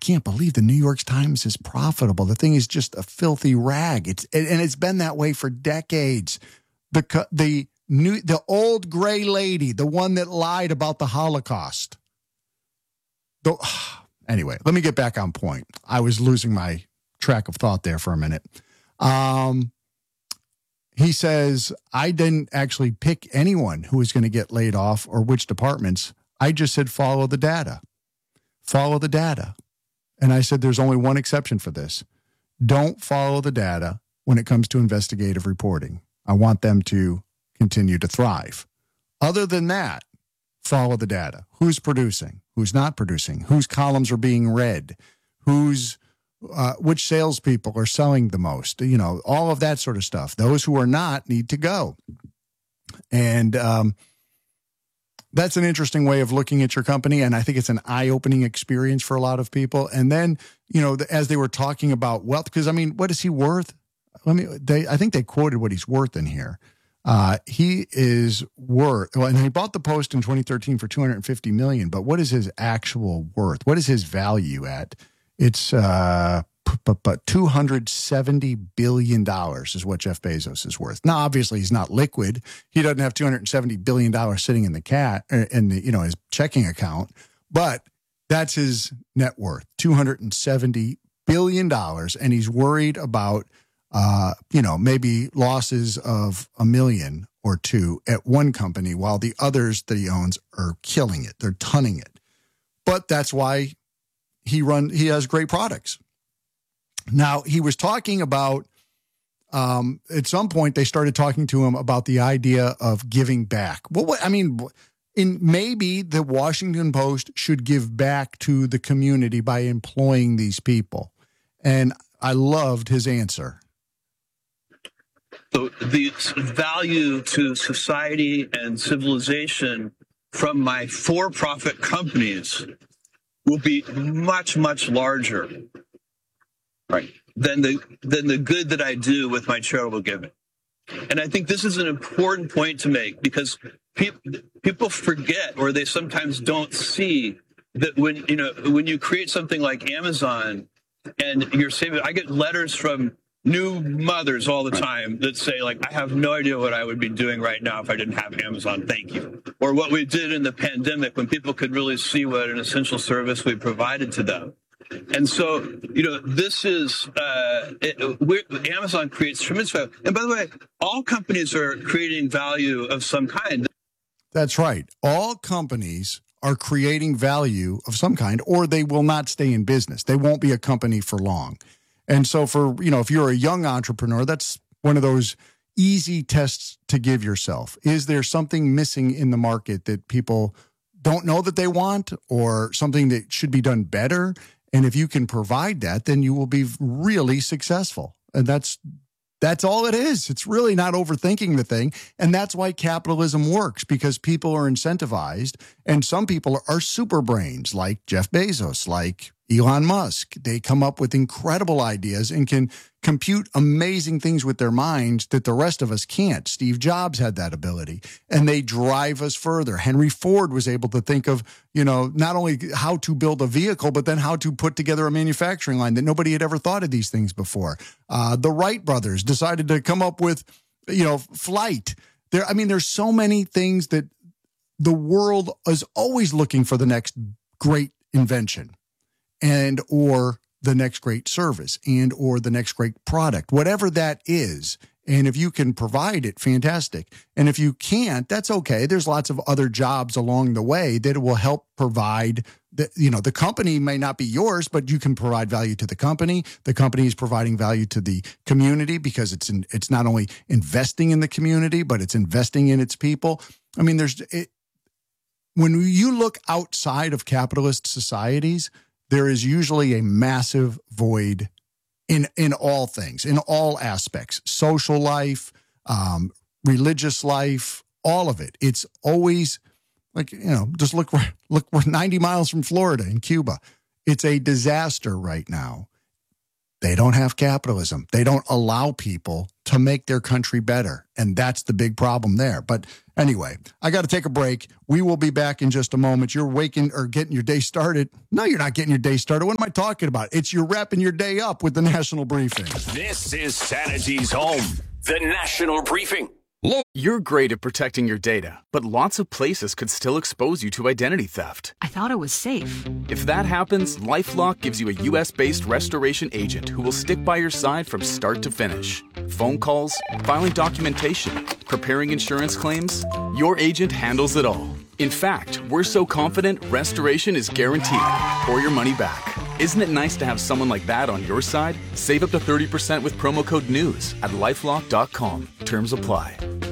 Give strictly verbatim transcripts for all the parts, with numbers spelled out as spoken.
can't believe the New York Times is profitable. The thing is just a filthy rag. It's and it's been that way for decades. The the new the old gray lady, the one that lied about the Holocaust. The, anyway, let me get back on point. I was losing my track of thought there for a minute. Um, he says, I didn't actually pick anyone who was going to get laid off or which departments. I just said, follow the data. Follow the data. And I said, there's only one exception for this. Don't follow the data when it comes to investigative reporting. I want them to continue to thrive. Other than that, follow the data. Who's producing? Who's not producing? Whose columns are being read? Who's, uh, which salespeople are selling the most? You know, all of that sort of stuff. Those who are not need to go. And um, that's an interesting way of looking at your company. And I think it's an eye-opening experience for a lot of people. And then, you know, as they were talking about wealth, because I mean, what is he worth? Let me, they, I think they quoted what he's worth in here. Uh, he is worth, well, and he bought the Post in twenty thirteen for two hundred fifty million dollars, but what is his actual worth? What is his value at? It's uh, but two hundred seventy billion dollars is what Jeff Bezos is worth. Now, obviously, he's not liquid. He doesn't have two hundred seventy billion dollars sitting in the cat, in the, you know, his checking account, but that's his net worth, two hundred seventy billion dollars, and he's worried about Uh, you know, maybe losses of a million or two at one company while the others that he owns are killing it. They're tunning it. But that's why he run, he has great products. Now, he was talking about, um, at some point they started talking to him about the idea of giving back. Well, what, I mean, in maybe the Washington Post should give back to the community by employing these people. And I loved his answer. So the value to society and civilization from my for-profit companies will be much, much larger, right, than the than the good that I do with my charitable giving. And I think this is an important point to make because people people forget, or they sometimes don't see, that when you know when you create something like Amazon and you're saving. I get letters from new mothers all the time that say, like, I have no idea what I would be doing right now if I didn't have Amazon. Thank you. Or what we did in the pandemic when people could really see what an essential service we provided to them. And so, you know, this is, uh, it, we're, Amazon creates tremendous value. And by the way, all companies are creating value of some kind. That's right. All companies are creating value of some kind, or they will not stay in business. They won't be a company for long. And so for, you know, if you're a young entrepreneur, that's one of those easy tests to give yourself. Is there something missing in the market that people don't know that they want, or something that should be done better? And if you can provide that, then you will be really successful. And that's That's all it is. It's really not overthinking the thing. And that's why capitalism works, because people are incentivized. And some people are super brains like Jeff Bezos, like Elon Musk. They come up with incredible ideas and can compute amazing things with their minds that the rest of us can't. Steve Jobs had that ability, and they drive us further. Henry Ford was able to think of, you know, not only how to build a vehicle, but then how to put together a manufacturing line that nobody had ever thought of these things before. Uh, the Wright brothers decided to come up with, you know, flight. There, I mean, there's so many things that the world is always looking for the next great invention, and or the next great service, and or the next great product, whatever that is. And if you can provide it, fantastic. And if you can't, that's okay. There's lots of other jobs along the way that will help provide the, you know, the company may not be yours, but you can provide value to the company. The company is providing value to the community because it's in, it's not only investing in the community, but it's investing in its people. I mean, there's, it, when you look outside of capitalist societies, there is usually a massive void in, in all things, in all aspects, social life, um, religious life, all of it. It's always like, you know, just look, look, we're ninety miles from Florida in Cuba. It's a disaster right now. They don't have capitalism. They don't allow people to make their country better. And that's the big problem there. But anyway, I got to take a break. We will be back in just a moment. You're waking or getting your day started. No, you're not getting your day started. What am I talking about? It's you're wrapping your day up with the National Briefing. This is Sanity's home, the National Briefing. Look, you're great at protecting your data, but lots of places could still expose you to identity theft. I thought it was safe. If that happens, LifeLock gives you a U S-based restoration agent who will stick by your side from start to finish. Phone calls, filing documentation, preparing insurance claims, your agent handles it all. In fact, we're so confident restoration is guaranteed or your money back. Isn't it nice to have someone like that on your side? Save up to thirty percent with promo code NEWS at lifelock dot com. Terms apply.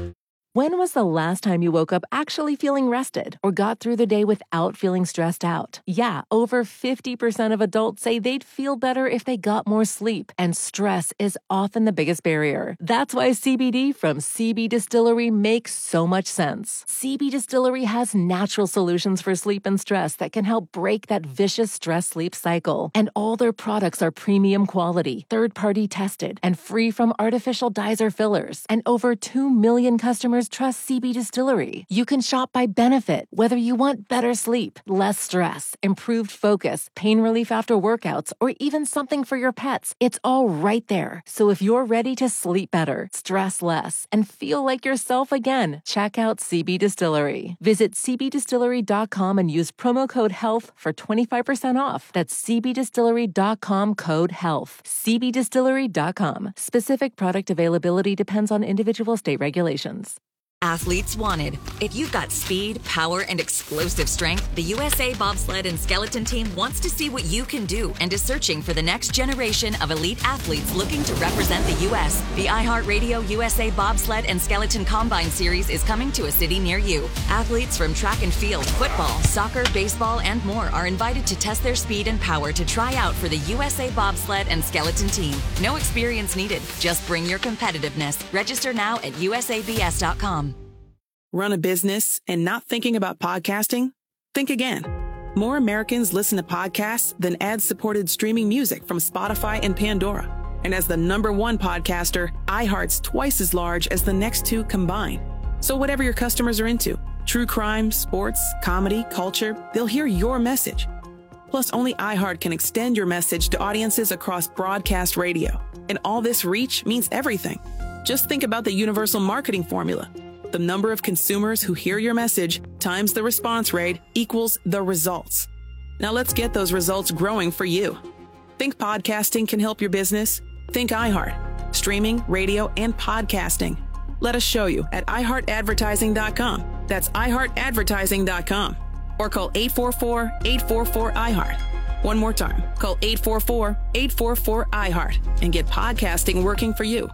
When was the last time you woke up actually feeling rested or got through the day without feeling stressed out? Yeah, over fifty percent of adults say they'd feel better if they got more sleep, and stress is often the biggest barrier. That's why C B D from C B Distillery makes so much sense. C B Distillery has natural solutions for sleep and stress that can help break that vicious stress-sleep cycle. And all their products are premium quality, third-party tested, and free from artificial dyes or fillers. And over two million customers trust C B Distillery. You can shop by benefit, whether you want better sleep, less stress, improved focus, pain relief after workouts, or even something for your pets. It's all right there. So if you're ready to sleep better, stress less, and feel like yourself again, check out C B Distillery. Visit c b distillery dot com and use promo code HEALTH for twenty-five percent off. That's c b distillery dot com code HEALTH. c b distillery dot com. Specific product availability depends on individual state regulations. Athletes wanted. If you've got speed, power, and explosive strength, the U S A Bobsled and Skeleton Team wants to see what you can do and is searching for the next generation of elite athletes looking to represent the U S The iHeartRadio U S A Bobsled and Skeleton Combine Series is coming to a city near you. Athletes from track and field, football, soccer, baseball, and more are invited to test their speed and power to try out for the U S A Bobsled and Skeleton Team. No experience needed. Just bring your competitiveness. Register now at u s a b s dot com. Run a business and not thinking about podcasting? Think again. More Americans listen to podcasts than ad-supported streaming music from Spotify and Pandora. And as the number one podcaster, iHeart's twice as large as the next two combined. So whatever your customers are into, true crime, sports, comedy, culture, they'll hear your message. Plus, only iHeart can extend your message to audiences across broadcast radio. And all this reach means everything. Just think about the universal marketing formula. The number of consumers who hear your message times the response rate equals the results. Now let's get those results growing for you. Think podcasting can help your business? Think iHeart. Streaming, radio, and podcasting. Let us show you at i heart advertising dot com. That's i heart advertising dot com. Or call eight four four, eight four four, I heart. One more time. Call eight four four, eight four four, I heart and get podcasting working for you.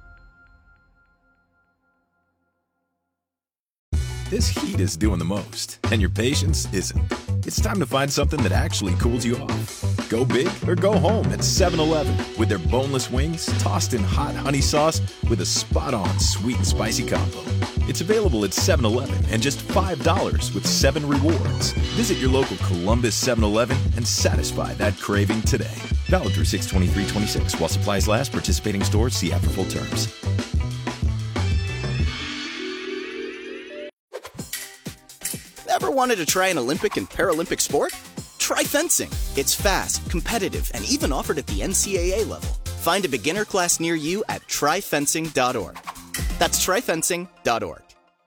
This heat is doing the most, and your patience isn't. It's time to find something that actually cools you off. Go big or go home at seven eleven with their boneless wings tossed in hot honey sauce with a spot-on sweet and spicy combo. It's available at seven eleven and just five dollars with seven rewards. Visit your local Columbus seven eleven and satisfy that craving today. Valid through six twenty-three twenty-six while supplies last. Participating stores, see app for full terms. Ever wanted to try an Olympic and Paralympic sport? Try fencing. It's fast, competitive, and even offered at the N C A A level. Find a beginner class near you at try fencing dot org. That's try fencing dot org.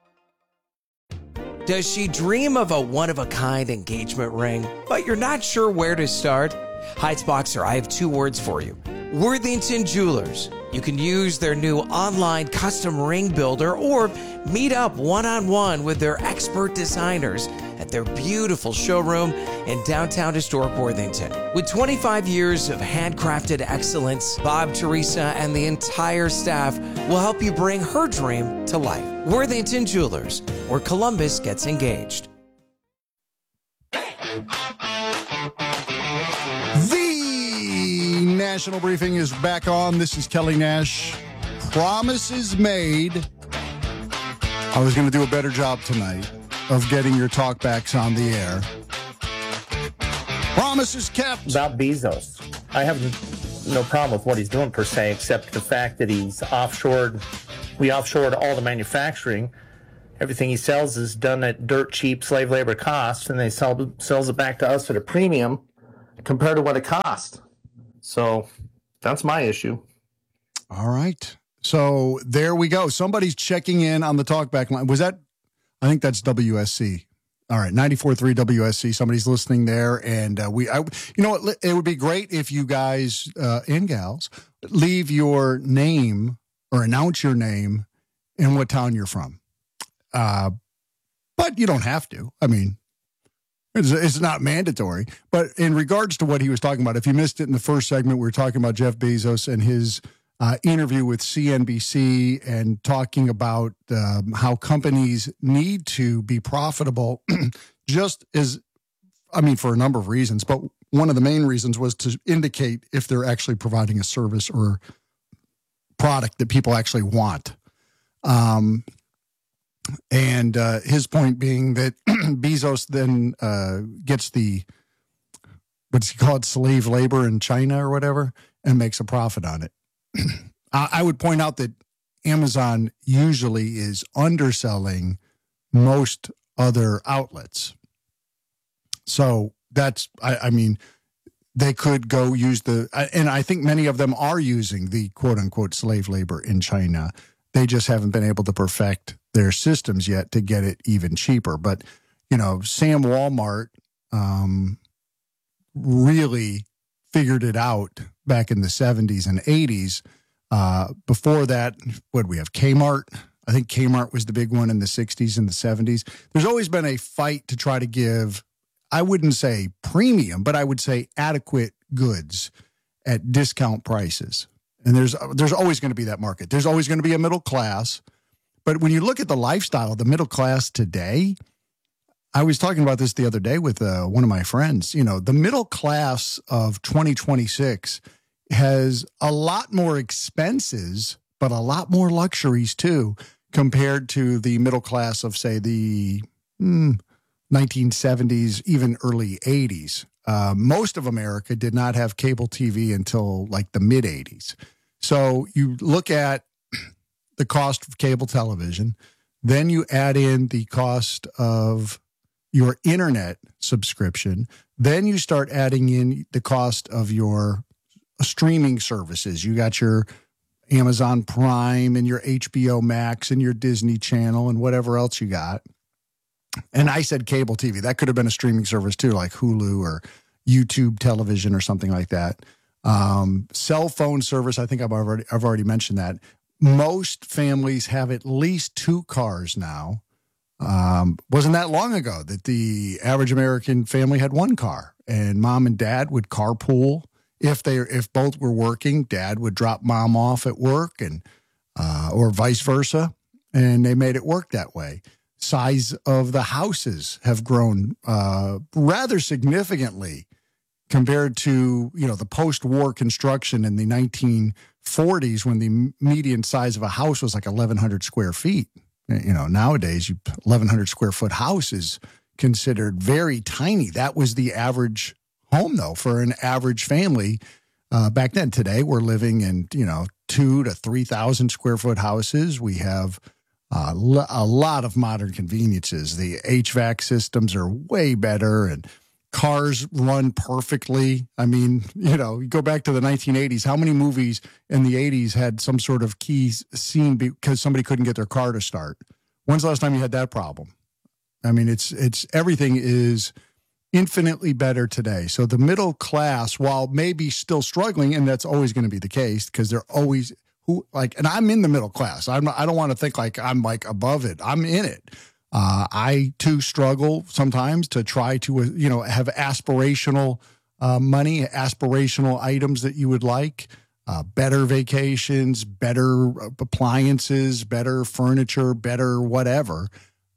Does she dream of a one-of-a-kind engagement ring, but you're not sure where to start? Heights-Boxer, I have two words for you. Worthington Jewelers. You can use their new online custom ring builder or meet up one-on-one with their expert designers at their beautiful showroom in downtown historic Worthington. With twenty-five years of handcrafted excellence, Bob, Teresa, and the entire staff will help you bring her dream to life. Worthington Jewelers, where Columbus gets engaged. National Briefing is back on. This is Kelly Nash. Promises made. I was going to do a better job tonight of getting your talkbacks on the air. Promises kept. About Bezos. I have no problem with what he's doing per se, except the fact that he's offshored. We offshored all the manufacturing. Everything he sells is done at dirt cheap slave labor costs, and they sell sells it back to us at a premium compared to what it cost. So that's my issue. All right. So there we go. Somebody's checking in on the talkback line. Was that? I think that's W S C. All right, ninety-four point three W S C. Somebody's listening there, and uh, we, I, you know what? It would be great if you guys uh, and gals leave your name or announce your name and what town you're from. Uh, but you don't have to. I mean, it's, it's not mandatory. But in regards to what he was talking about, if you missed it in the first segment, we were talking about Jeff Bezos and his Uh, interview with C N B C and talking about um, how companies need to be profitable just as, I mean, for a number of reasons, but one of the main reasons was to indicate if they're actually providing a service or product that people actually want. Um, and uh, his point being that Bezos then uh, gets the, what's he called, slave labor in China or whatever, and makes a profit on it. I would point out that Amazon usually is underselling most other outlets. So that's, I, I mean, they could go use the, and I think many of them are using the quote unquote slave labor in China. They just haven't been able to perfect their systems yet to get it even cheaper. But, you know, Sam Walmart um, really figured it out back in the seventies and eighties. Uh, before that, what do we have? Kmart. I think Kmart was the big one in the sixties and the seventies. There's always been a fight to try to give, I wouldn't say premium, but I would say adequate goods at discount prices. And there's there's always going to be that market. There's always going to be a middle class. But when you look at the lifestyle of the middle class today, I was talking about this the other day with uh, one of my friends. You know, the middle class of twenty twenty-six has a lot more expenses, but a lot more luxuries too, compared to the middle class of, say, the mm, nineteen seventies, even early eighties. Uh, most of America did not have cable T V until like the mid eighties. So you look at the cost of cable television, then you add in the cost of your internet subscription, then you start adding in the cost of your streaming services. You got your Amazon Prime and your H B O Max and your Disney Channel and whatever else you got. And I said cable T V. That could have been a streaming service too, like Hulu or YouTube television or something like that. Um, cell phone service, I think I've already, I've already mentioned that. Most families have at least two cars now. Um, wasn't that long ago that the average American family had one car, and mom and dad would carpool. If they, if both were working, dad would drop mom off at work, and uh, or vice versa, and they made it work that way. Size of the houses have grown uh, rather significantly compared to, you know, the post-war construction in the nineteen forties, when the median size of a house was like eleven hundred square feet. You know, nowadays, you eleven hundred square foot house is considered very tiny. That was the average home, though, for an average family uh, back then. Today, we're living in, you know, two to three thousand square foot houses. We have uh, l- a lot of modern conveniences. The H V A C systems are way better, and cars run perfectly. I mean, you know, you go back to the nineteen eighties. How many movies in the eighties had some sort of key scene because somebody couldn't get their car to start? When's the last time you had that problem? I mean, it's it's everything is infinitely better today. So the middle class, while maybe still struggling, and that's always going to be the case because they're always who like, and I'm in the middle class. I'm I don't want to think like I'm like above it. I'm in it. Uh, I, too, struggle sometimes to try to, you know, have aspirational uh, money, aspirational items that you would like, uh, better vacations, better appliances, better furniture, better whatever.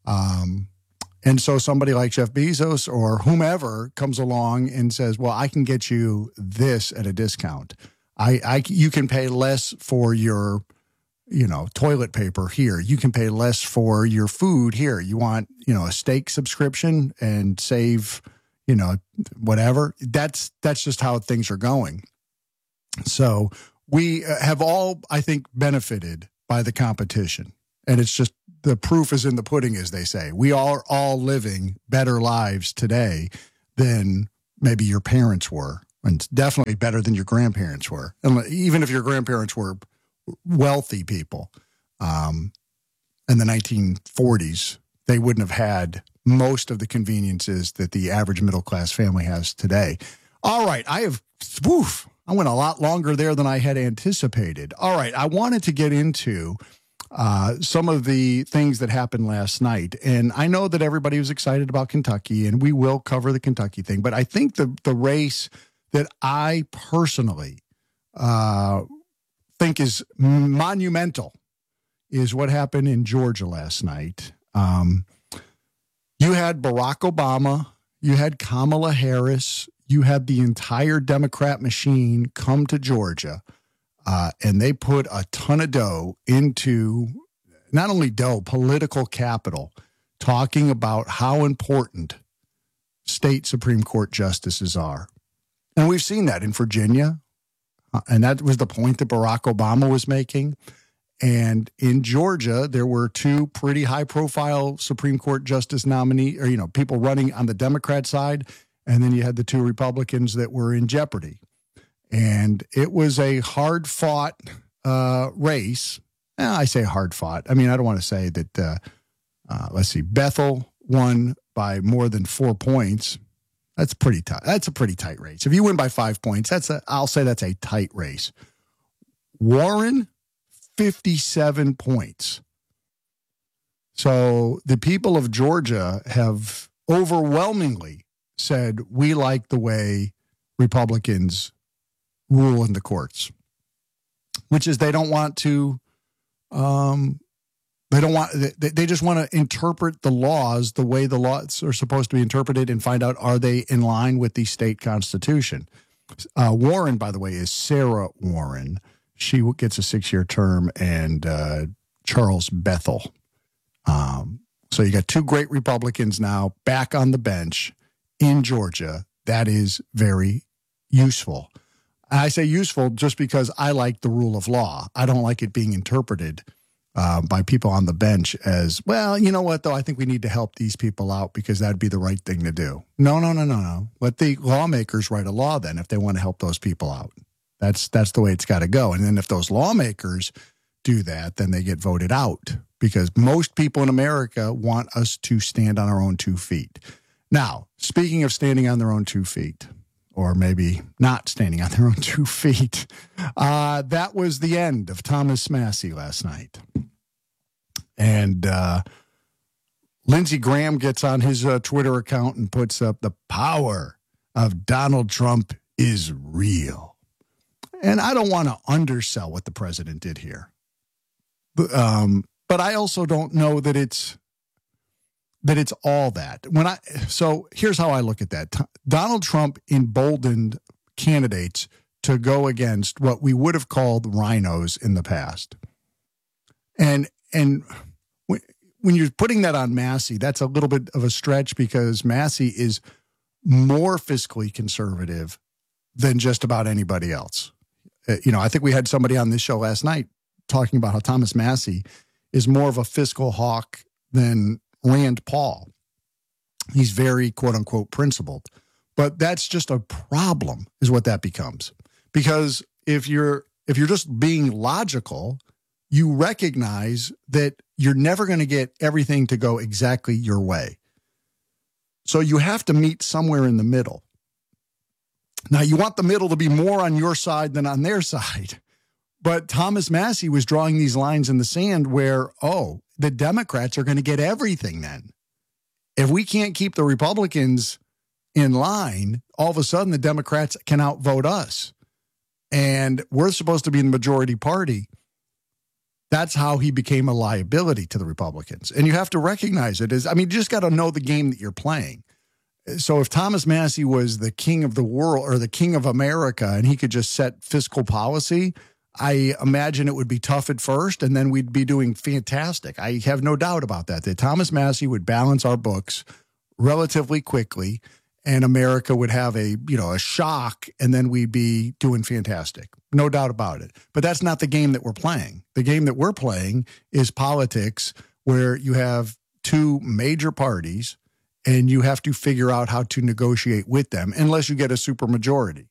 Um, and so somebody like Jeff Bezos or whomever comes along and says, well, I can get you this at a discount. I, I you can pay less for your you know, toilet paper here. You can pay less for your food here. You want, you know, a steak subscription and save, you know, whatever. That's, that's just how things are going. So we have all, I think, benefited by the competition. And it's just the proof is in the pudding, as they say. We are all living better lives today than maybe your parents were, and definitely better than your grandparents were. And even if your grandparents were wealthy people um, in the nineteen forties, they wouldn't have had most of the conveniences that the average middle-class family has today. All right, I have, woof, I went a lot longer there than I had anticipated. All right, I wanted to get into uh, some of the things that happened last night. And I know that everybody was excited about Kentucky, and we will cover the Kentucky thing. But I think the, the race that I personally uh, think is monumental is what happened in Georgia last night. Um, you had Barack Obama, you had Kamala Harris, you had the entire Democrat machine come to Georgia, uh, and they put a ton of dough into, not only dough, political capital, talking about how important state Supreme Court justices are. And we've seen that in Virginia, uh, and that was the point that Barack Obama was making. And in Georgia, there were two pretty high-profile Supreme Court justice nominee, or, you know, people running on the Democrat side, and then you had the two Republicans that were in jeopardy. And it was a hard-fought uh, race. Eh, I say hard-fought. I mean, I don't want to say that, uh, uh, let's see, Bethel won by more than four points. That's pretty tight. That's a pretty tight race. If you win by five points, that's a, I'll say that's a tight race. Warren, fifty-seven points. So the people of Georgia have overwhelmingly said, we like the way Republicans rule in the courts, which is they don't want to, um, they don't want, they, they just want to interpret the laws the way the laws are supposed to be interpreted and find out, are they in line with the state constitution? Uh, Warren, by the way, is Sarah Warren. She gets a six-year term, and uh, Charles Bethel. Um, so you got two great Republicans now back on the bench in Georgia. That is very useful. I say useful just because I like the rule of law. I don't like it being interpreted uh, by people on the bench as, well, you know what, though? I think we need to help these people out because that'd be the right thing to do. No, no, no, no, no. Let the lawmakers write a law then if they want to help those people out. That's that's the way it's got to go. And then if those lawmakers do that, then they get voted out because most people in America want us to stand on our own two feet. Now, speaking of standing on their own two feet, or maybe not standing on their own two feet, uh, that was the end of Thomas Massie last night. And uh, Lindsey Graham gets on his uh, Twitter account and puts up, the power of Donald Trump is real. And I don't want to undersell what the president did here. Um, but I also don't know that it's that it's all that. When I so here's how I look at that. T- Donald Trump emboldened candidates to go against what we would have called rhinos in the past. And and when, when you're putting that on Massie, that's a little bit of a stretch because Massie is more fiscally conservative than just about anybody else. You know, I think we had somebody on this show last night talking about how Thomas Massie is more of a fiscal hawk than Rand Paul. He's very, quote unquote, principled. But that's just a problem is what that becomes. Because if you're if you're just being logical, you recognize that you're never going to get everything to go exactly your way. So you have to meet somewhere in the middle. Now, you want the middle to be more on your side than on their side. But Thomas Massie was drawing these lines in the sand where, oh, the Democrats are going to get everything then. If we can't keep the Republicans in line, all of a sudden the Democrats can outvote us. And we're supposed to be in the majority party. That's how he became a liability to the Republicans. And you have to recognize it as, I mean, you just got to know the game that you're playing. So if Thomas Massie was the king of the world or the king of America and he could just set fiscal policy, I imagine it would be tough at first and then we'd be doing fantastic. I have no doubt about that, that Thomas Massie would balance our books relatively quickly and America would have a, you know, a shock, and then we'd be doing fantastic. No doubt about it. But that's not the game that we're playing. The game that we're playing is politics, where you have two major parties and you have to figure out how to negotiate with them unless you get a supermajority.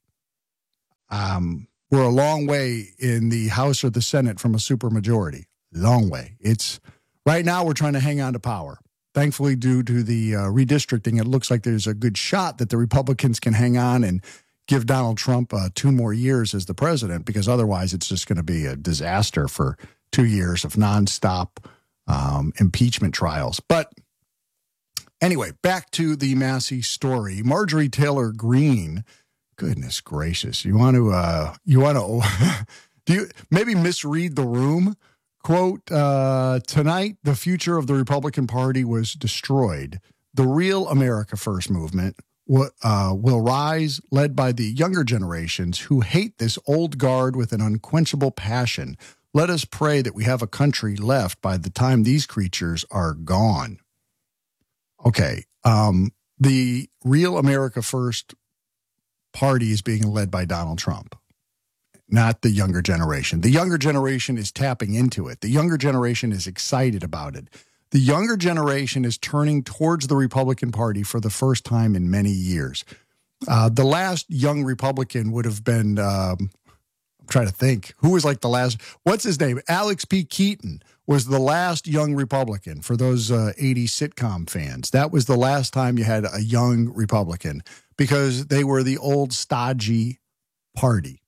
Um, we're a long way in the House or the Senate from a supermajority. Long way. It's right now we're trying to hang on to power. Thankfully, due to the uh, redistricting, it looks like there's a good shot that the Republicans can hang on and give Donald Trump uh, two more years as the president, because otherwise it's just going to be a disaster for two years of nonstop um, impeachment trials. But anyway, back to the Massey story. Marjorie Taylor Greene, goodness gracious, you want to, uh, you want to, do you maybe misread the room? Quote, uh, tonight, the future of the Republican Party was destroyed. The real America First movement w- uh, will rise, led by the younger generations who hate this old guard with an unquenchable passion. Let us pray that we have a country left by the time these creatures are gone. Okay, um, the real America First Party is being led by Donald Trump, not the younger generation. The younger generation is tapping into it. The younger generation is excited about it. The younger generation is turning towards the Republican Party for the first time in many years. Uh, the last young Republican would have been, um, I'm trying to think, who was like the last, what's his name? Alex P. Keaton was the last young Republican for those uh, eighties sitcom fans. That was the last time you had a young Republican, because they were the old stodgy party.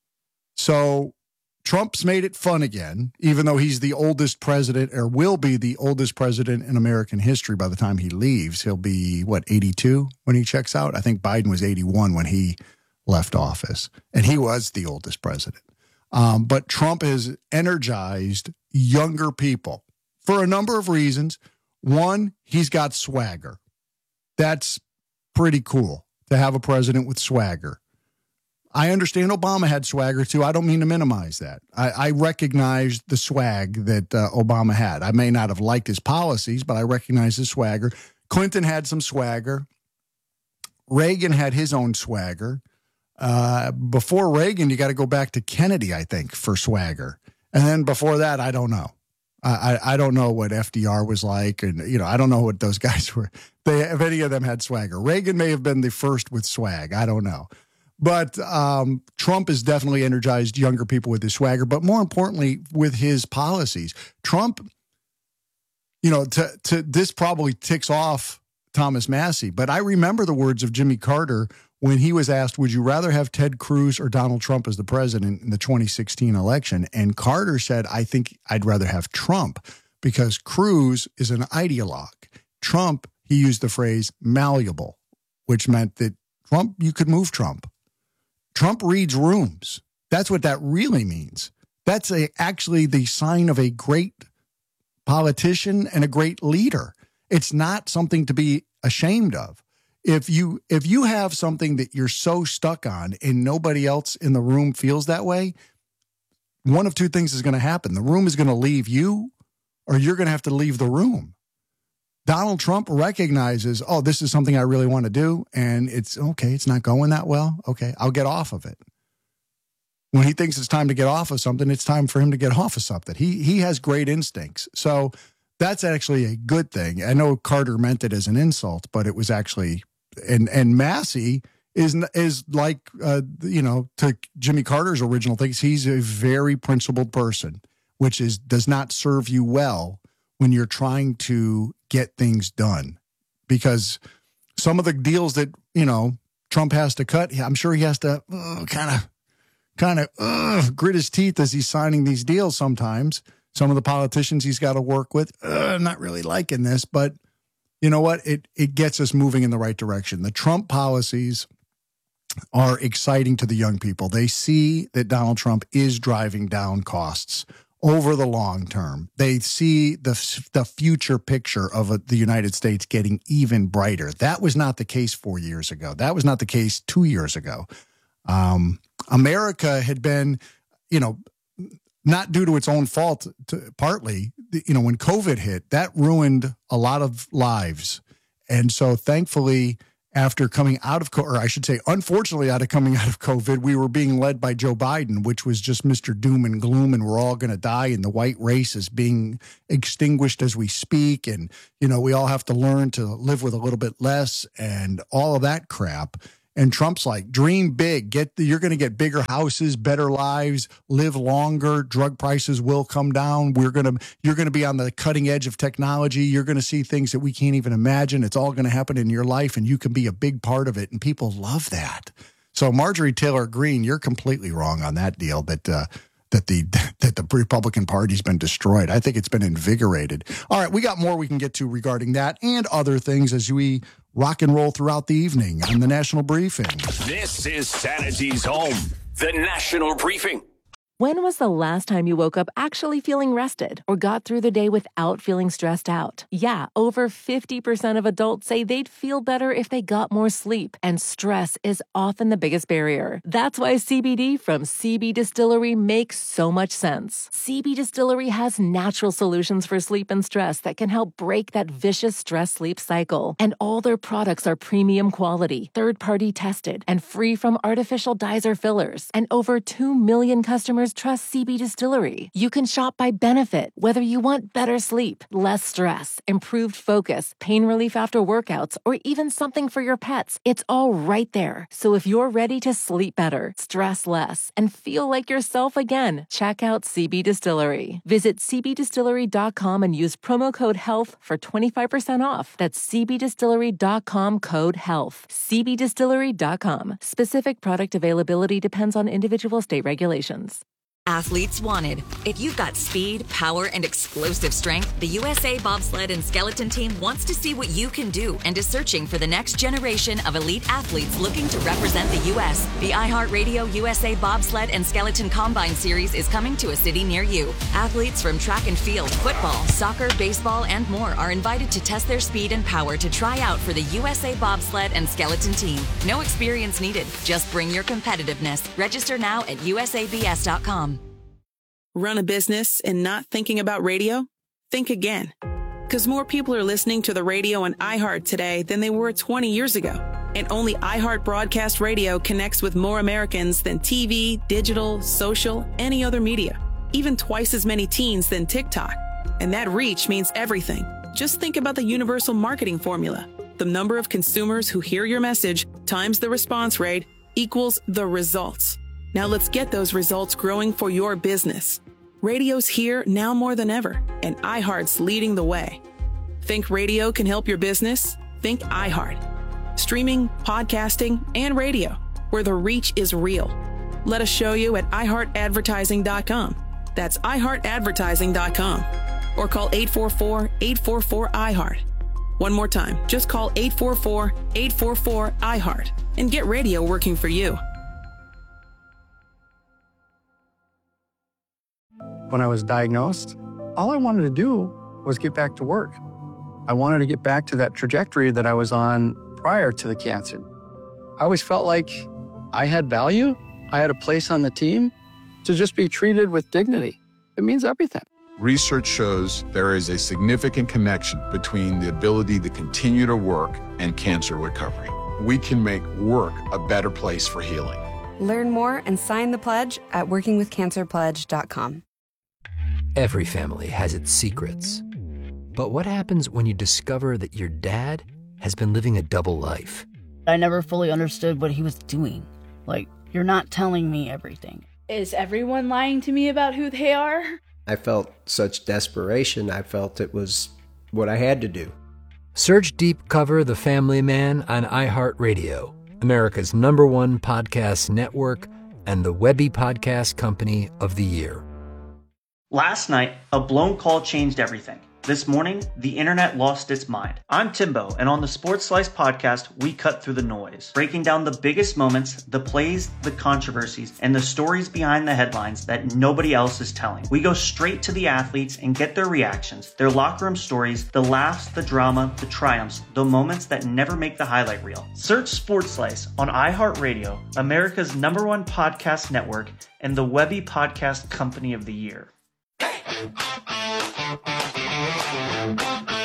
So Trump's made it fun again, even though he's the oldest president, or will be the oldest president in American history by the time he leaves. He'll be, what, eighty-two when he checks out? I think Biden was eighty-one when he left office, and he was the oldest president. Um, but Trump has energized younger people for a number of reasons. One, he's got swagger. That's pretty cool to have a president with swagger. I understand Obama had swagger too. I don't mean to minimize that. I, I recognize the swag that uh, Obama had. I may not have liked his policies, but I recognize his swagger. Clinton had some swagger. Reagan had his own swagger. Uh, before Reagan, you got to go back to Kennedy, I think, for swagger. And then before that, I don't know. I, I, I don't know what F D R was like. And, you know, I don't know what those guys were. They, if any of them had swagger. Reagan may have been the first with swag. I don't know. But um, Trump has definitely energized younger people with his swagger, but more importantly, with his policies. Trump, you know, to, to this probably ticks off Thomas Massey, but I remember the words of Jimmy Carter when he was asked, would you rather have Ted Cruz or Donald Trump as the president in the twenty sixteen election? And Carter said, I think I'd rather have Trump, because Cruz is an ideologue. Trump, he used the phrase malleable, which meant that Trump, you could move Trump. Trump reads rooms. That's what that really means. That's a, actually the sign of a great politician and a great leader. It's not something to be ashamed of. If you if you have something that you're so stuck on and nobody else in the room feels that way, one of two things is going to happen. The room is going to leave you, or you're going to have to leave the room. Donald Trump recognizes, oh, this is something I really want to do, and it's okay, it's not going that well. Okay, I'll get off of it. When he thinks it's time to get off of something, it's time for him to get off of something. He he has great instincts. So that's actually a good thing. I know Carter meant it as an insult, but it was actually, and and Massey is is like, uh, you know, to Jimmy Carter's original things, he's a very principled person, which is does not serve you well when you're trying to get things done, because some of the deals that, you know, Trump has to cut, I'm sure he has to kind of, kind of grit his teeth as he's signing these deals sometimes. Some of the politicians he's got to work with, uh, not really liking this, but you know what? It, it gets us moving in the right direction. The Trump policies are exciting to the young people. They see that Donald Trump is driving down costs over the long term. They see the the future picture of a, the United States getting even brighter. That was not the case four years ago. That was not the case two years ago. Um, America had been, you know, not due to its own fault, to, partly, you know, when COVID hit, that ruined a lot of lives. And so thankfully, after coming out of, or I should say, unfortunately, out of coming out of COVID, we were being led by Joe Biden, which was just Mister Doom and Gloom, and we're all going to die, and the white race is being extinguished as we speak, and, you know, we all have to learn to live with a little bit less, and all of that crap. And Trump's like, dream big, get the, you're going to get bigger houses, better lives, live longer, drug prices will come down. We're going to, you're going to be on the cutting edge of technology. You're going to see things that we can't even imagine. It's all going to happen in your life, and you can be a big part of it. And people love that. So Marjorie Taylor Greene, you're completely wrong on that deal that, uh, that the that the Republican Party's been destroyed. I think it's been invigorated. All right, we got more we can get to regarding that and other things as we rock and roll throughout the evening on the National Briefing. This is Sanity's home, the National Briefing. When was the last time you woke up actually feeling rested or got through the day without feeling stressed out? Yeah, over fifty percent of adults say they'd feel better if they got more sleep, and stress is often the biggest barrier. That's why C B D from C B Distillery makes so much sense. C B Distillery has natural solutions for sleep and stress that can help break that vicious stress-sleep cycle. And all their products are premium quality, third-party tested, and free from artificial dyes or fillers. And over two million customers trust C B Distillery. You can shop by benefit, whether you want better sleep, less stress, improved focus, pain relief after workouts, or even something for your pets. It's all right there. So if you're ready to sleep better, stress less, and feel like yourself again, check out C B Distillery. Visit c b distillery dot com and use promo code HEALTH for twenty-five percent off. That's c b distillery dot com code HEALTH. c b distillery dot com. Specific product availability depends on individual state regulations. Athletes wanted. If you've got speed, power, and explosive strength, the U S A Bobsled and Skeleton Team wants to see what you can do and is searching for the next generation of elite athletes looking to represent the U S. The iHeartRadio U S A Bobsled and Skeleton Combine Series is coming to a city near you. Athletes from track and field, football, soccer, baseball, and more are invited to test their speed and power to try out for the U S A Bobsled and Skeleton Team. No experience needed. Just bring your competitiveness. Register now at u s a b s dot com. Run a business and not thinking about radio? Think again. Because more people are listening to the radio on iHeart today than they were twenty years ago. And only iHeart Broadcast Radio connects with more Americans than T V, digital, social, any other media. Even twice as many teens than TikTok. And that reach means everything. Just think about the universal marketing formula. The number of consumers who hear your message times the response rate equals the results. Now let's get those results growing for your business. Radio's here now more than ever, and iHeart's leading the way. Think radio can help your business? Think iHeart. Streaming, podcasting, and radio, where the reach is real. Let us show you at i heart advertising dot com. That's i heart advertising dot com. Or call eight four four, eight four four, I heart. One more time, just call eight four four, eight four four, I heart and get radio working for you. When I was diagnosed, all I wanted to do was get back to work. I wanted to get back to that trajectory that I was on prior to the cancer. I always felt like I had value. I had a place on the team. To just be treated with dignity, it means everything. Research shows there is a significant connection between the ability to continue to work and cancer recovery. We can make work a better place for healing. Learn more and sign the pledge at working with cancer pledge dot com. Every family has its secrets. But what happens when you discover that your dad has been living a double life? I never fully understood what he was doing. Like, you're not telling me everything. Is everyone lying to me about who they are? I felt such desperation. I felt it was what I had to do. Search Deep Cover The Family Man on iHeartRadio, America's number one podcast network and the Webby Podcast Company of the Year. Last night, a blown call changed everything. This morning, the internet lost its mind. I'm Timbo, and on the Sports Slice podcast, we cut through the noise, breaking down the biggest moments, the plays, the controversies, and the stories behind the headlines that nobody else is telling. We go straight to the athletes and get their reactions, their locker room stories, the laughs, the drama, the triumphs, the moments that never make the highlight reel. Search Sports Slice on iHeartRadio, America's number one podcast network, and the Webby Podcast Company of the Year.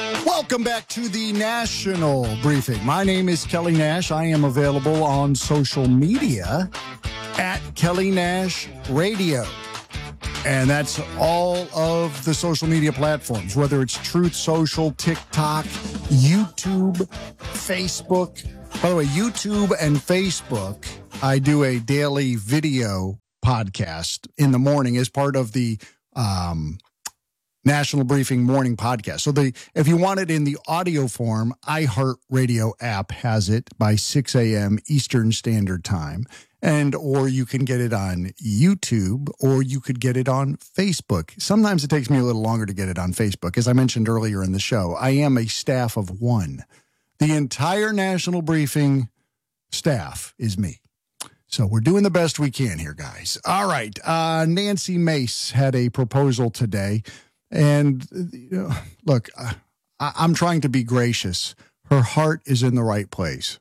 Welcome back to the National Briefing. My name is Kelly Nash. I am available on social media at Kelly Nash Radio. And that's all of the social media platforms, whether it's Truth Social, TikTok, YouTube, Facebook. By the way, YouTube and Facebook, I do a daily video podcast in the morning as part of the um, National Briefing Morning Podcast. So the if you want it in the audio form, iHeartRadio app has it by six a.m. Eastern Standard Time. And or you can get it on YouTube, or you could get it on Facebook. Sometimes it takes me a little longer to get it on Facebook. As I mentioned earlier in the show, I am a staff of one. The entire National Briefing staff is me. So we're doing the best we can here, guys. All right. Uh, Nancy Mace had a proposal today. And you know, look, I, I'm trying to be gracious. Her heart is in the right place.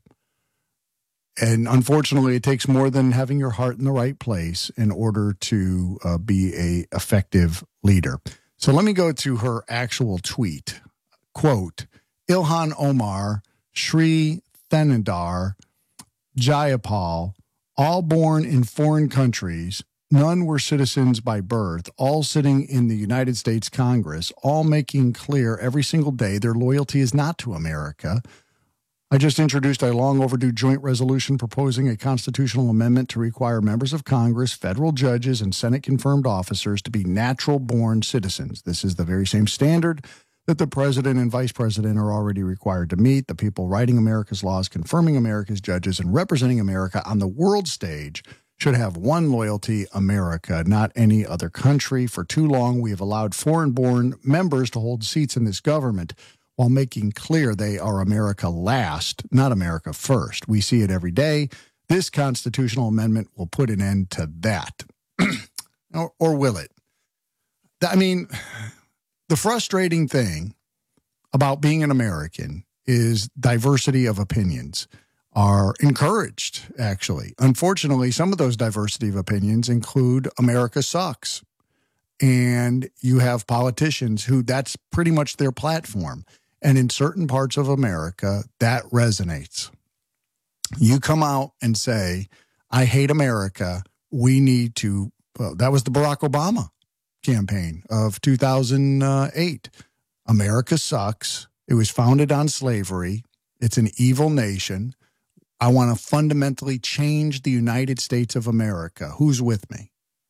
And unfortunately, it takes more than having your heart in the right place in order to uh, be a effective leader. So let me go to her actual tweet. Quote, Ilhan Omar, Sri Thanedar, Jayapal, all born in foreign countries, none were citizens by birth, all sitting in the United States Congress, all making clear every single day their loyalty is not to America. I just introduced a long overdue joint resolution proposing a constitutional amendment to require members of Congress, federal judges, and Senate-confirmed officers to be natural-born citizens. This is the very same standard that the president and vice president are already required to meet. The people writing America's laws, confirming America's judges, and representing America on the world stage should have one loyalty, America, not any other country. For too long, we have allowed foreign-born members to hold seats in this government while making clear they are America last, not America first. We see it every day. This constitutional amendment will put an end to that. or, or will it? I mean, the frustrating thing about being an American is diversity of opinions are encouraged, actually. Unfortunately, some of those diversity of opinions include America sucks. And you have politicians who that's pretty much their platform. And in certain parts of America, that resonates. You come out and say, I hate America. We need to, well, that was the Barack Obama campaign of two thousand eight. America sucks. It was founded on slavery. It's an evil nation. I want to fundamentally change the United States of America. Who's with me?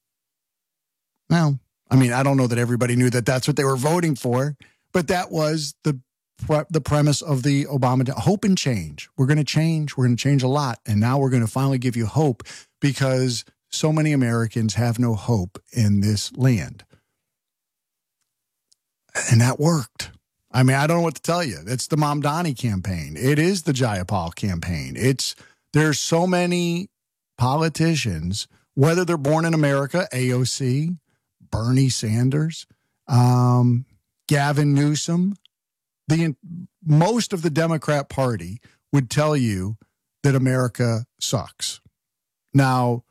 Well, I mean, I don't know that everybody knew that that's what they were voting for, but that was the the premise of the Obama hope and change. We're going to change. We're going to change a lot. And now we're going to finally give you hope because so many Americans have no hope in this land. And that worked. I mean, I don't know what to tell you. It's the Mamdani campaign. It is the Jayapal campaign. It's there's so many politicians, whether they're born in America, A O C, Bernie Sanders, um, Gavin Newsom, the most of the Democrat Party would tell you that America sucks. Now,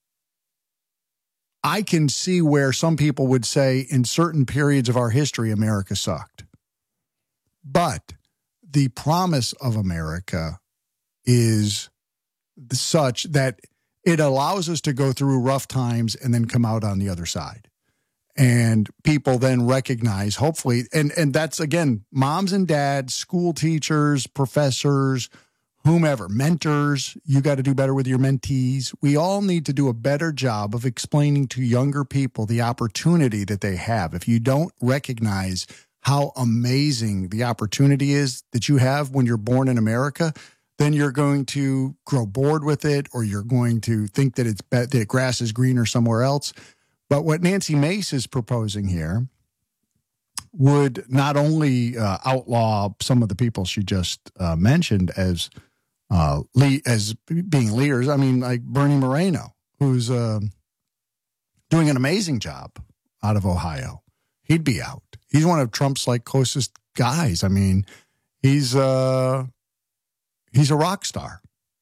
I can see where some people would say in certain periods of our history, America sucked. But the promise of America is such that it allows us to go through rough times and then come out on the other side. And people then recognize, hopefully, and, and that's, again, moms and dads, school teachers, professors, whomever, mentors, you got to do better with your mentees. We all need to do a better job of explaining to younger people the opportunity that they have. If you don't recognize how amazing the opportunity is that you have when you're born in America, then you're going to grow bored with it, or you're going to think that it's that grass is greener somewhere else. But what Nancy Mace is proposing here would not only uh, outlaw some of the people she just uh, mentioned as uh, le- as being leaders. I mean, like Bernie Moreno, who's uh, doing an amazing job out of Ohio. He'd be out. He's one of Trump's like closest guys. I mean, he's uh, he's a rock star.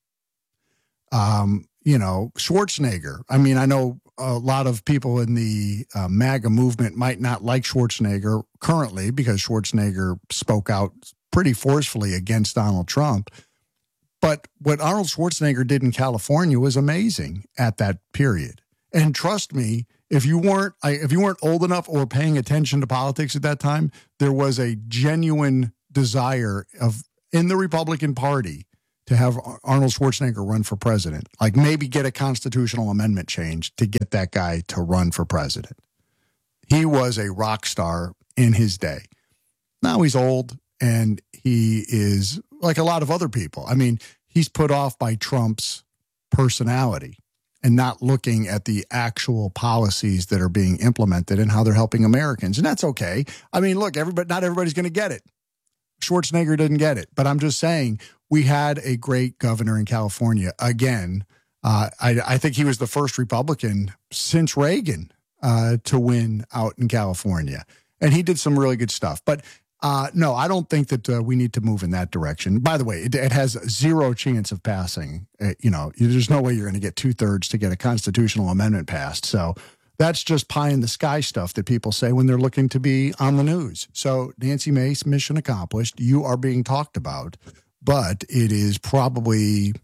Um, you know, Schwarzenegger. I mean, I know a lot of people in the uh, MAGA movement might not like Schwarzenegger currently because Schwarzenegger spoke out pretty forcefully against Donald Trump. But what Arnold Schwarzenegger did in California was amazing at that period. And trust me, if you weren't if you weren't old enough or paying attention to politics at that time, there was a genuine desire of in the Republican Party to have Arnold Schwarzenegger run for president. Like maybe get a constitutional amendment changed to get that guy to run for president. He was a rock star in his day. Now he's old and he is like a lot of other people. I mean, he's put off by Trump's personality and not looking at the actual policies that are being implemented and how they're helping Americans. And that's okay. I mean, look, everybody, not everybody's going to get it. Schwarzenegger didn't get it. But I'm just saying we had a great governor in California. Again, uh, I, I think he was the first Republican since Reagan uh, to win out in California. And he did some really good stuff. But Uh, no, I don't think that uh, we need to move in that direction. By the way, it, it has zero chance of passing. Uh, you know, there's no way you're going to get two thirds to get a constitutional amendment passed. So that's just pie in the sky stuff that people say when they're looking to be on the news. So Nancy Mace, mission accomplished. You are being talked about, but it is probably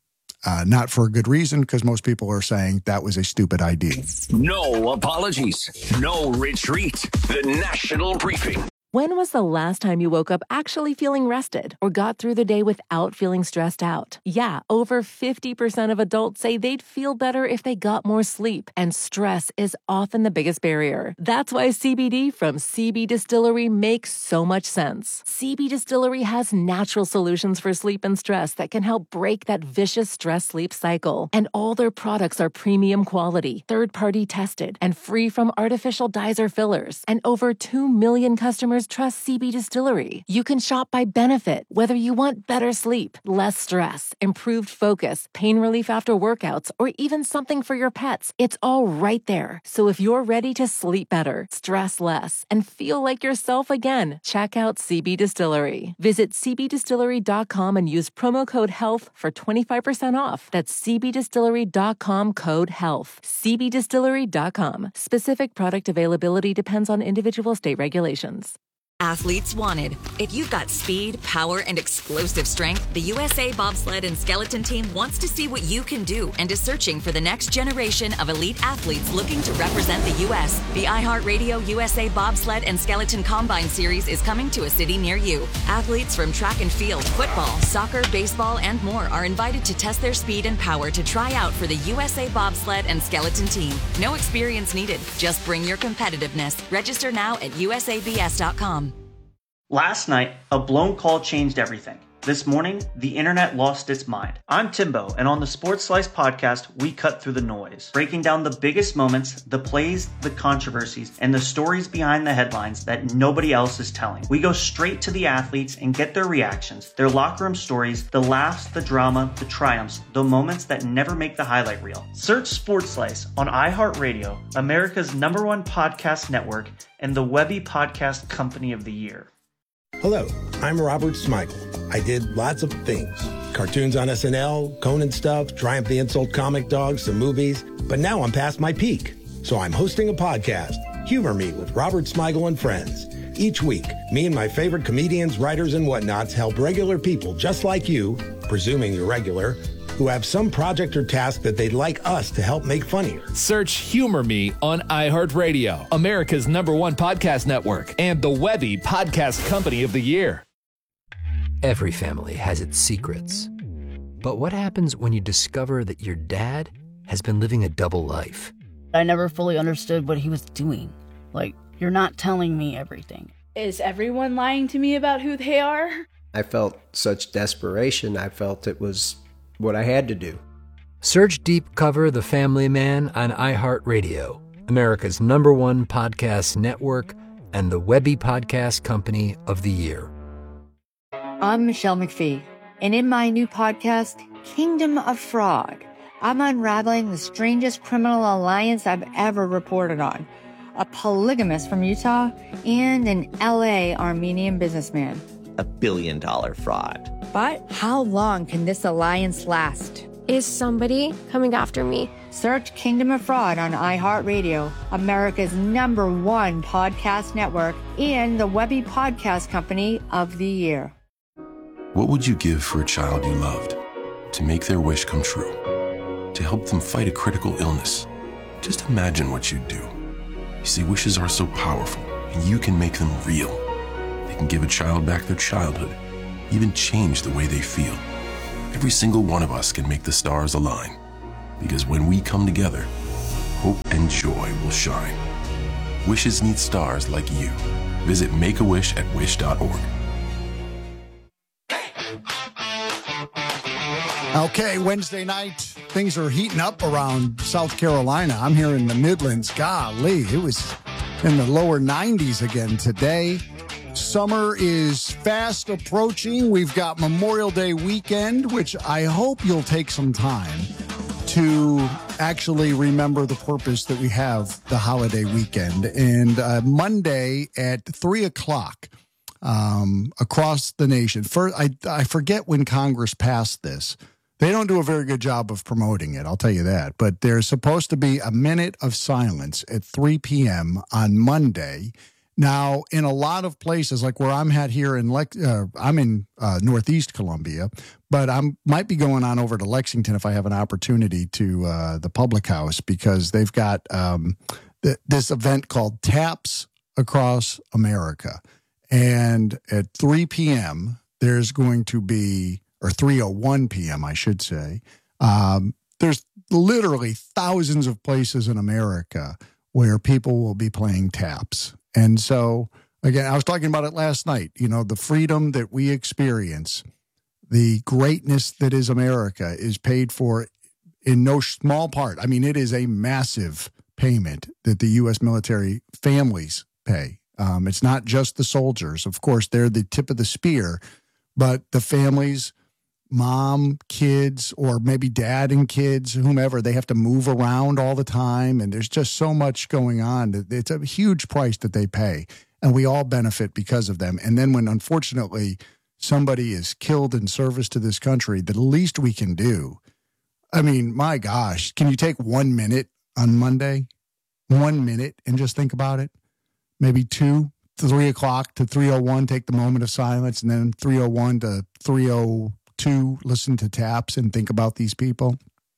uh, not for a good reason because most people are saying that was a stupid idea. No apologies. No retreat. The National Briefing. When was the last time you woke up actually feeling rested or got through the day without feeling stressed out? Yeah, over fifty percent of adults say they'd feel better if they got more sleep, and stress is often the biggest barrier. That's why C B D from C B Distillery makes so much sense. C B Distillery has natural solutions for sleep and stress that can help break that vicious stress-sleep cycle. And all their products are premium quality, third-party tested, and free from artificial dyes or fillers. And over two million customers trust C B Distillery. You can shop by benefit, whether you want better sleep, less stress, improved focus, pain relief after workouts, or even something for your pets. It's all right there. So if you're ready to sleep better, stress less, and feel like yourself again, check out C B Distillery. Visit c b distillery dot com and use promo code HEALTH for twenty-five percent off. That's c b distillery dot com code HEALTH. c b distillery dot com. Specific product availability depends on individual state regulations. Athletes wanted. If you've got speed, power, and explosive strength, the U S A Bobsled and Skeleton Team wants to see what you can do and is searching for the next generation of elite athletes looking to represent the U S The iHeartRadio U S A Bobsled and Skeleton Combine Series is coming to a city near you. Athletes from track and field, football, soccer, baseball, and more are invited to test their speed and power to try out for the U S A Bobsled and Skeleton Team. No experience needed. Just bring your competitiveness. Register now at u s a b s dot com. Last night, a blown call changed everything. This morning, the internet lost its mind. I'm Timbo, and on the Sports Slice podcast, we cut through the noise, breaking down the biggest moments, the plays, the controversies, and the stories behind the headlines that nobody else is telling. We go straight to the athletes and get their reactions, their locker room stories, the laughs, the drama, the triumphs, the moments that never make the highlight reel. Search Sports Slice on iHeartRadio, America's number one podcast network, and the Webby Podcast Company of the Year. Hello, I'm Robert Smigel. I did lots of things. Cartoons on S N L, Conan stuff, Triumph the Insult Comic Dog, some movies. But now I'm past my peak. So I'm hosting a podcast, Humor Me with Robert Smigel and Friends. Each week, me and my favorite comedians, writers, and whatnots help regular people just like you, presuming you're regular, who have some project or task that they'd like us to help make funnier. Search Humor Me on iHeartRadio, America's number one podcast network, and the Webby Podcast Company of the Year. Every family has its secrets. But what happens when you discover that your dad has been living a double life? I never fully understood what he was doing. Like, you're not telling me everything. Is everyone lying to me about who they are? I felt such desperation. I felt it was what I had to do. Search Deep Cover The Family Man on iHeartRadio, America's number one podcast network, and the Webby Podcast Company of the Year. I'm Michelle McPhee, and in my new podcast, Kingdom of Fraud, I'm unraveling the strangest criminal alliance I've ever reported on. A polygamist from Utah and an L A Armenian businessman. A billion dollar fraud. But how long can this alliance last? Is somebody coming after me? Search Kingdom of Fraud on iHeartRadio, America's number one podcast network, and the Webby Podcast Company of the Year. What would you give for a child you loved? To make their wish come true? To help them fight a critical illness? Just imagine what you'd do. You see, wishes are so powerful, and you can make them real. They can give a child back their childhood, even change the way they feel. Every single one of us can make the stars align, because when we come together, hope and joy will shine. Wishes need stars like you. Visit Make-A-Wish at wish dot org. Okay, Wednesday night, things are heating up around South Carolina. I'm here in the Midlands. Golly, it was in the lower nineties again today. Summer is fast approaching. We've got Memorial Day weekend, which I hope you'll take some time to actually remember the purpose that we have the holiday weekend. And uh, Monday at three o'clock um, across the nation. First, I, I forget when Congress passed this. They don't do a very good job of promoting it, I'll tell you that. But there's supposed to be a minute of silence at three p.m. on Monday. Now, in a lot of places, like where I'm at here in Lex, uh, I'm in uh, Northeast Columbia, but I might be going on over to Lexington if I have an opportunity to uh, the Public House, because they've got um, th- this event called Taps Across America. And at three p.m., there's going to be, or three oh one p.m., I should say, um, there's literally thousands of places in America where people will be playing taps. And so, again, I was talking about it last night, you know, the freedom that we experience, the greatness that is America is paid for in no small part. I mean, it is a massive payment that the U S military families pay. Um, it's not just the soldiers. Of course, they're the tip of the spear, but the families, mom, kids, or maybe dad and kids, whomever, they have to move around all the time. And there's just so much going on. It's a huge price that they pay. And we all benefit because of them. And then when, unfortunately, somebody is killed in service to this country, the least we can do, I mean, my gosh, can you take one minute on Monday? One minute and just think about it? Maybe two, three o'clock to three oh one, take the moment of silence, and then three oh one to three oh two, listen to taps and think about these people.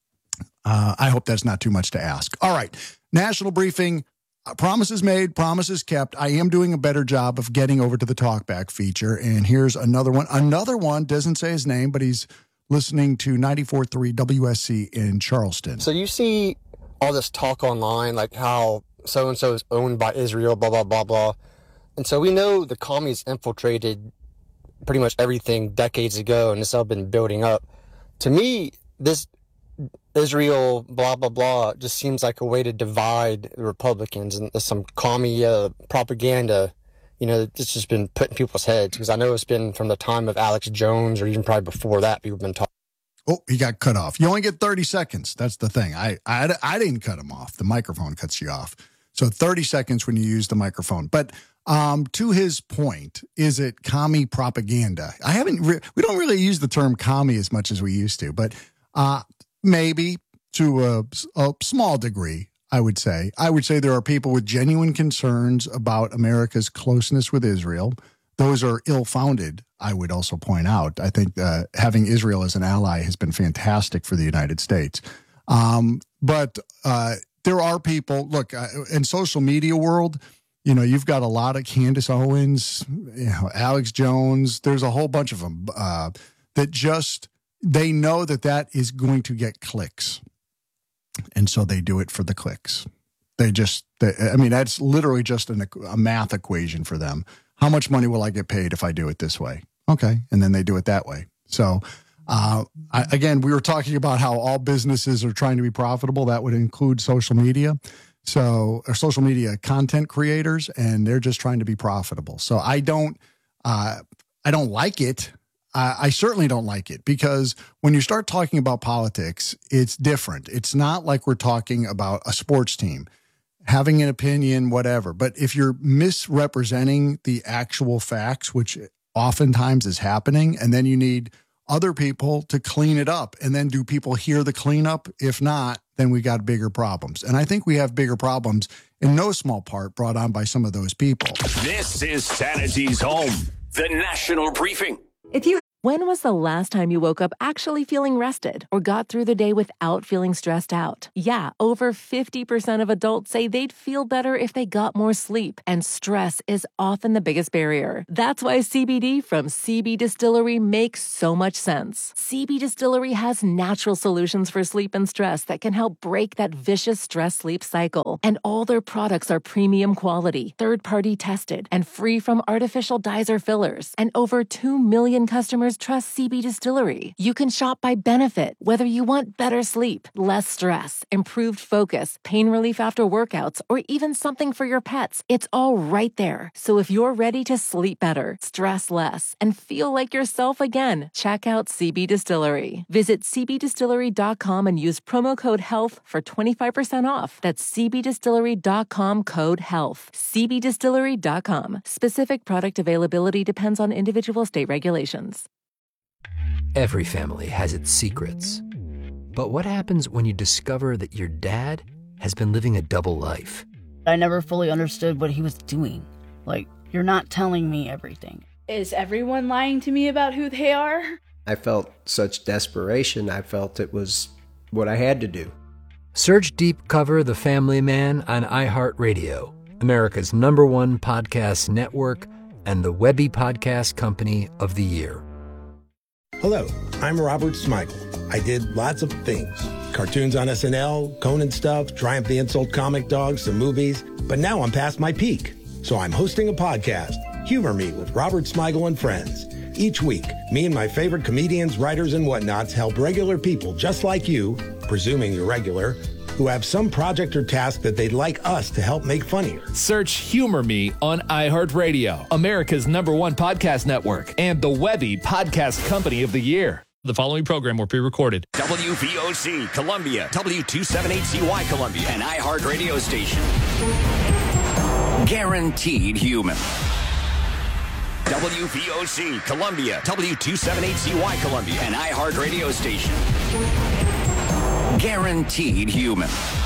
Uh, I hope that's not too much to ask. All right. National briefing. Uh, promises made, promises kept. I am doing a better job of getting over to the talkback feature. And here's another one. Another one doesn't say his name, but he's listening to ninety-four point three W S C in Charleston. So you see all this talk online, like how so-and-so is owned by Israel, blah, blah, blah, blah. And so we know the commies infiltrated pretty much everything decades ago, and this all been building up. To me, this Israel blah blah blah just seems like a way to divide the Republicans, and some commie uh, propaganda, you know, it's just been put in people's heads, because I know it's been from the time of Alex Jones, or even probably before that, people have been talking. Oh, he got cut off. You only get thirty seconds. That's the thing. I, I, I didn't cut him off. The microphone cuts you off. So thirty seconds when you use the microphone. But um, to his point, is it commie propaganda? I haven't, re- we don't really use the term commie as much as we used to, but uh, maybe to a, a small degree, I would say. I would say there are people with genuine concerns about America's closeness with Israel. Those are ill-founded, I would also point out. I think uh, having Israel as an ally has been fantastic for the United States. Um, but uh, there are people, look, uh, in social media world, you know, you've got a lot of Candace Owens, you know, Alex Jones. There's a whole bunch of them uh, that just, they know that that is going to get clicks. And so they do it for the clicks. They just, they, I mean, that's literally just an, a math equation for them. How much money will I get paid if I do it this way? Okay. And then they do it that way. So, uh, I, again, we were talking about how all businesses are trying to be profitable. That would include social media. So, or social media content creators, and they're just trying to be profitable. So I don't, uh, I don't like it. I, I certainly don't like it, because when you start talking about politics, it's different. It's not like we're talking about a sports team having an opinion, whatever. But if you're misrepresenting the actual facts, which oftentimes is happening, and then you need other people to clean it up, and then do people hear the cleanup? If not, then we got bigger problems. And I think we have bigger problems in no small part brought on by some of those people. This is Sanity's home, the National Briefing. If you When was the last time you woke up actually feeling rested or got through the day without feeling stressed out? Yeah, over fifty percent of adults say they'd feel better if they got more sleep, and stress is often the biggest barrier. That's why C B D from C B Distillery makes so much sense. C B Distillery has natural solutions for sleep and stress that can help break that vicious stress-sleep cycle. And all their products are premium quality, third-party tested, and free from artificial dyes or fillers. And over two million customers trust C B Distillery. You can shop by benefit, whether you want better sleep, less stress, improved focus, pain relief after workouts, or even something for your pets. It's all right there. So if you're ready to sleep better, stress less, and feel like yourself again, check out C B Distillery. Visit c b distillery dot com and use promo code HEALTH for twenty-five percent off. That's c b distillery dot com code HEALTH. c b distillery dot com. Specific product availability depends on individual state regulations. Every family has its secrets. But what happens when you discover that your dad has been living a double life? I never fully understood what he was doing. Like, you're not telling me everything. Is everyone lying to me about who they are? I felt such desperation, I felt it was what I had to do. Search Deep Cover The Family Man on iHeartRadio, America's number one podcast network and the Webby Podcast Company of the Year. Hello, I'm Robert Smigel. I did lots of things. Cartoons on S N L, Conan stuff, Triumph the Insult Comic Dogs, some movies. But now I'm past my peak. So I'm hosting a podcast, Humor Me with Robert Smigel and Friends. Each week, me and my favorite comedians, writers, and whatnots help regular people just like you, presuming you're regular, who have some project or task that they'd like us to help make funnier. Search Humor Me on iHeartRadio, America's number one podcast network, and the Webby Podcast Company of the Year. The following program will be recorded. W V O C Columbia, W two seventy-eight C Y Columbia, an iHeartRadio station. Guaranteed human. W V O C Columbia, W two seventy-eight C Y Columbia, an iHeartRadio station. Guaranteed human.